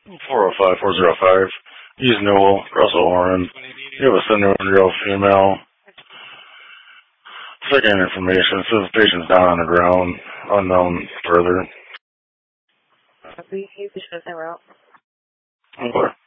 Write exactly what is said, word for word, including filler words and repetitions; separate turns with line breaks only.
four oh five, four oh five, East Newell, Russell Warren. You have a seventy-one-year-old female. Second information, says the patient's down on the ground, unknown further.
Copy, you can shut that route.
Okay.